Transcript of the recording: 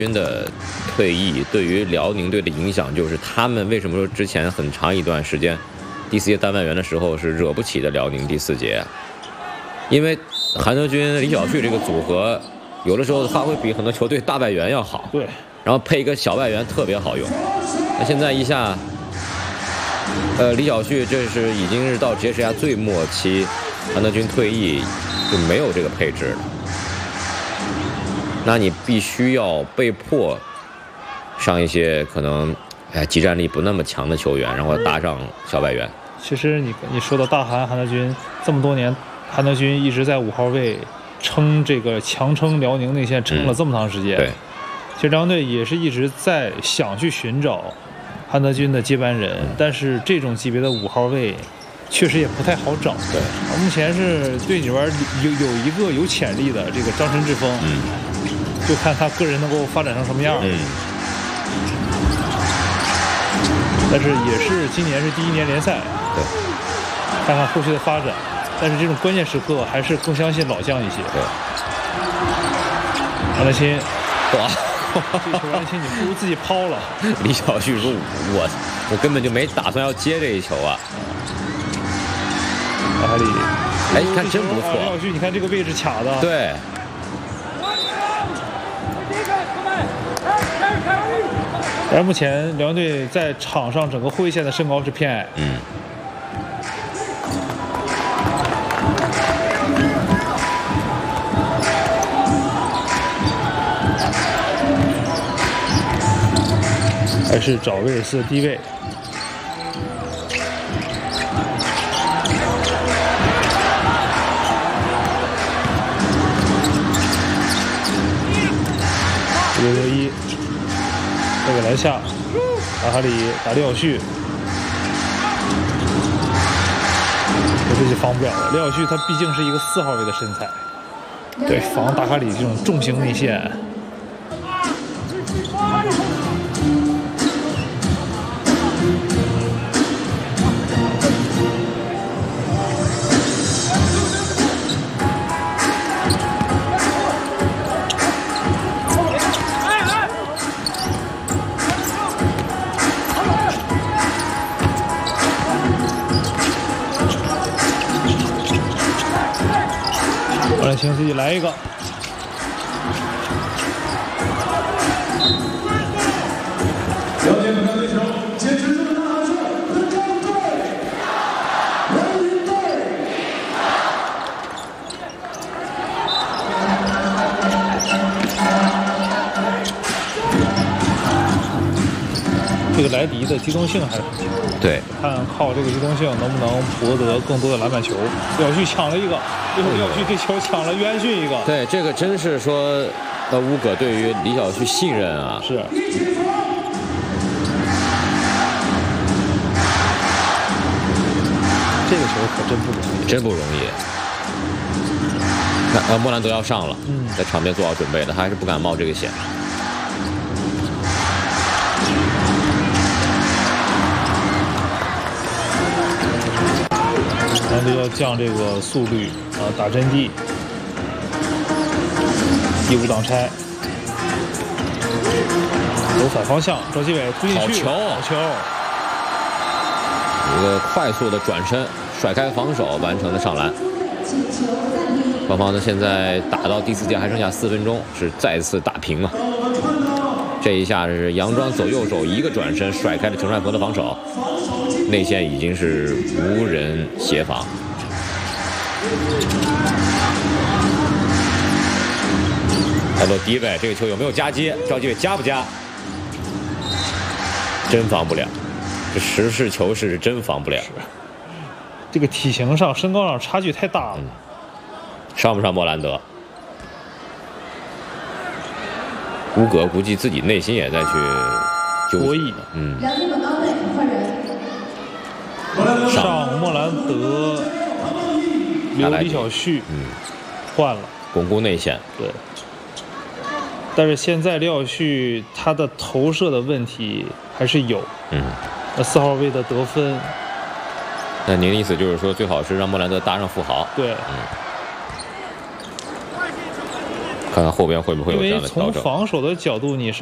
军的退役对于辽宁队的影响，就是他们为什么说之前很长一段时间第4届大外援的时候是惹不起的辽宁第4届，因为韩德君、李晓旭这个组合，有的时候发挥比很多球队大外援要好， 对， 然后配一个小外援特别好用。那现在一下，李晓旭这是已经是到职业生涯最末期，韩德君退役就没有这个配置了。那你必须要被迫上一些可能集战力不那么强的球员，然后搭上小外援。 其实你说到大韩德君这么多年，韩德君一直在5号位撑这个强撑辽宁内线，撑了这么长时间。 对， 其实辽宁队也是一直在想去寻找韩德君的接班人，但是这种级别的5号位确实也不太好找。 对， 目前是队里边有一个有潜力的这个张陈志峰。就看他个人能够发展成什么样。但是也是今年是第1年联赛， 对， 看看后续的发展。但是这种关键时刻还是更相信老将一些。 对， 王乐钦， 哇， 这球王乐钦你不如自己抛了。 李晓旭说我根本就没打算要接这一球啊。 马哈里， 你看真不错。 李晓旭，你看这个位置卡的。 对。 而目前辽宁队在场上整个后卫线的身高是偏矮。还是找威尔斯的低位。6-1，这个篮下，马哈里打李晓旭，这就防不了了。李晓旭他毕竟是一个4号位的身材，对，防达卡里这种重型内线。王清自己来一个， 了解本场对手，坚持住大号球，分中队，辽宁队。 这个莱迪的机动性还是很强， 对， 看靠这个机动性能不能博得更多的篮板球。李晓旭抢了一个，最后李晓旭这球抢了约翰逊一个。 对，这个真是说，乌葛对于李晓旭信任啊。 是。这个球可真不容易， 真不容易。那莫兰德要上了，在场边做好准备的，他还是不敢冒这个险。 咱们要降这个速率啊，打阵地，第5挡拆，走反方向，赵继伟突进去，好球！ 一个快速的转身，甩开防守，完成了上篮。双方呢现在打到第4节还剩下4分钟，是再次打平啊！这一下是杨庄走右手，一个转身甩开了陈帅博的防守。内线已经是无人协防，他做低位，这个球有没有夹接？赵继伟夹不夹？真防不了，这实事求是是真防不了。 这个体型上、身高上差距太大了。 上不上莫兰德？乌葛估计自己内心也在去博弈。上莫兰德，留李晓旭，换了， 巩固内线。 对，但是现在李晓旭他的投射的问题还是有，那4号位的得分， 那您的意思就是说，最好是让莫兰德搭上富豪？ 对， 看看后边会不会有这因为从样的调整。 防守的角度，你是。